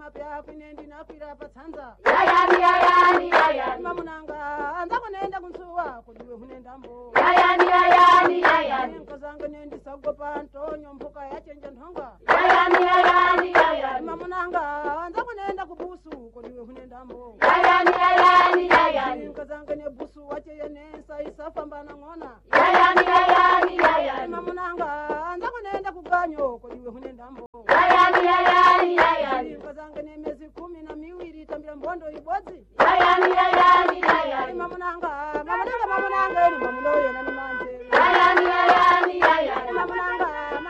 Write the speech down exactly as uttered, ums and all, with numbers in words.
mapya kunendi nakwira patsanza yayani yayani yayani mamunanga anzakonenda kunsuwa kudiwe hunendambo yayani yayani yayani nkazanga nendi sagopa Antonio mpuka yachenja nthonga yayani yayani yayani mamunanga anzakonenda kubusu kudiwe hunendambo yayani yayani yayani nkazanga ne busu wacheyene saisafambana ng'ona yayani yayani yayani mamunanga anzakonenda kuganyo kudiwe hunendambo yayani yayani yayani nkazanga ne miezi kumi na miwili tambira mbondo ibodzi yayani yayani yayani mamunanga mamunanga mamunanga eri mamunoyo nani manje yayani yayani yayani mamunanga